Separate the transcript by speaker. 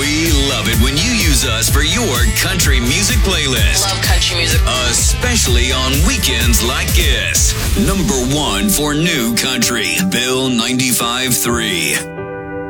Speaker 1: We love it when you use us for your country music playlist.
Speaker 2: Love country music.
Speaker 1: Especially on weekends like this. Number 1 for new country. Bill 95.3.